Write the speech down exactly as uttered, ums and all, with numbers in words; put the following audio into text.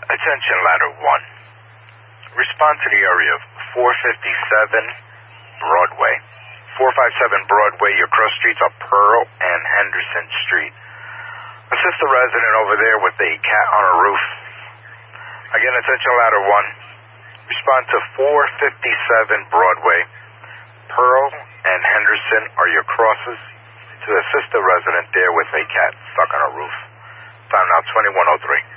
Attention ladder one. Respond to the area of four fifty-seven Broadway. four fifty-seven Broadway, your cross streets are Pearl and Henderson Street. Assist the resident over there with a cat on a roof. Again, attention ladder one. Respond to four fifty-seven Broadway. Pearl and Henderson are your crosses to assist the resident there with a cat stuck on a roof. Time now twenty-one oh three.